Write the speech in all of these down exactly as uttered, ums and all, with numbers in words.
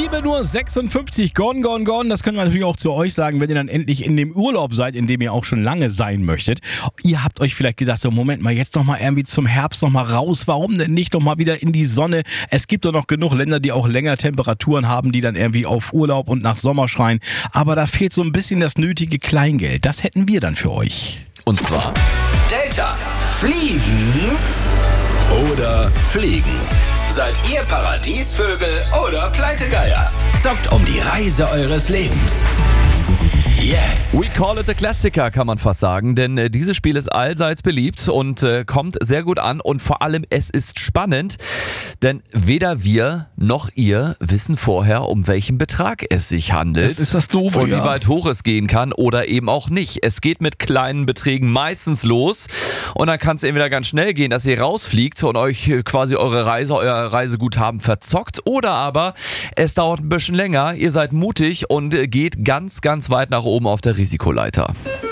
sieben Uhr sechsundfünfzig, gone, gone, gone. Das können wir natürlich auch zu euch sagen, wenn ihr dann endlich in dem Urlaub seid, in dem ihr auch schon lange sein möchtet. Ihr habt euch vielleicht gedacht, so Moment mal, jetzt noch mal irgendwie zum Herbst noch mal raus. Warum denn nicht noch mal wieder in die Sonne? Es gibt doch noch genug Länder, die auch länger Temperaturen haben, die dann irgendwie auf Urlaub und nach Sommer schreien. Aber da fehlt so ein bisschen das nötige Kleingeld. Das hätten wir dann für euch. Und zwar Delta. Fliegen oder fliegen? Seid ihr Paradiesvögel oder Pleitegeier? Zockt um die Reise eures Lebens. Jetzt. We call it a Klassiker, kann man fast sagen, denn äh, dieses Spiel ist allseits beliebt und äh, kommt sehr gut an und vor allem es ist spannend, denn weder wir noch ihr wissen vorher, um welchen Betrag es sich handelt. Das ist das Doofe, und ja. wie weit hoch es gehen kann oder eben auch nicht. Es geht mit kleinen Beträgen meistens los und dann kann es entweder ganz schnell gehen, dass ihr rausfliegt und euch äh, quasi eure Reise, euer Reiseguthaben verzockt, oder aber es dauert ein bisschen länger, ihr seid mutig und äh, geht ganz, ganz weit nach oben auf der Risikoleiter.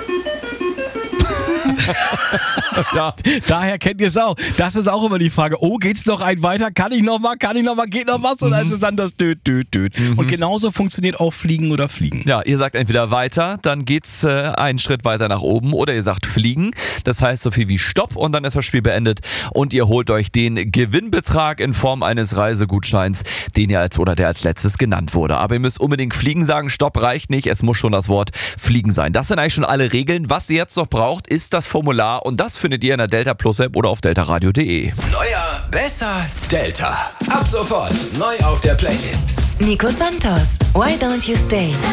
Ja, daher kennt ihr es auch. Das ist auch immer die Frage, oh, geht's noch ein weiter? Kann ich noch mal? Kann ich noch mal? Geht noch was? Oder ist es dann das Död, Död, Död? Mhm. Und genauso funktioniert auch Fliegen oder Fliegen. Ja, ihr sagt entweder weiter, dann geht's äh, einen Schritt weiter nach oben, oder ihr sagt Fliegen. Das heißt so viel wie Stopp und dann ist das Spiel beendet und ihr holt euch den Gewinnbetrag in Form eines Reisegutscheins, den ihr als oder der als letztes genannt wurde. Aber ihr müsst unbedingt Fliegen sagen. Stopp reicht nicht, es muss schon das Wort Fliegen sein. Das sind eigentlich schon alle Regeln. Was ihr jetzt noch braucht, ist das Formular und das findet ihr in der Delta Plus App oder auf deltaradio punkt de. Neuer, besser, Delta. Ab sofort neu auf der Playlist. Nico Santos, Why Don't You Stay?